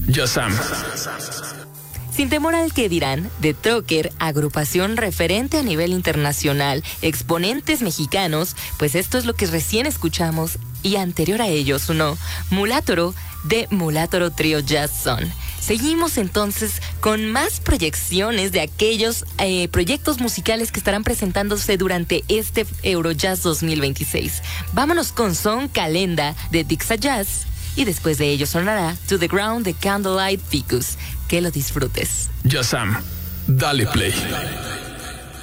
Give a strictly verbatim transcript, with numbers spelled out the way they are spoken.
Yasam. Sin temor al que dirán, The Trocker, agrupación referente a nivel internacional, exponentes mexicanos, pues esto es lo que recién escuchamos, y anterior a ello sonó Mulátoro de Mulátoro Trio Jazz Son. Seguimos entonces con más proyecciones de aquellos eh, proyectos musicales que estarán presentándose durante este Eurojazz dos mil veintiséis. Vámonos con Son Calenda de Dixa Jazz y después de ello sonará To the Ground de Candlelight Ficus. Que lo disfrutes. Yasam, dale play.